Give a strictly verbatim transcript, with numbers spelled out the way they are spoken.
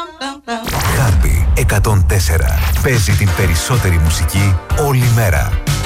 Χάρπι εκατόν τέσσερα. Παίζει την περισσότερη μουσική όλη μέρα.